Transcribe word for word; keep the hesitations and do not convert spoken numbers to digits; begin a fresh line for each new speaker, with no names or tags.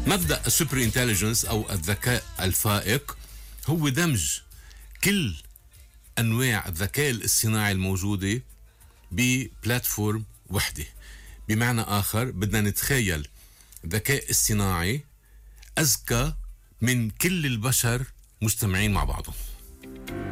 مبدأ السوبر انتليجنس أو الذكاء الفائق هو دمج كل أنواع الذكاء الاصطناعي الموجودة ببلاتفورم وحدة. بمعنى آخر بدنا نتخيل ذكاء اصطناعي أذكى من كل البشر مجتمعين مع بعضهم.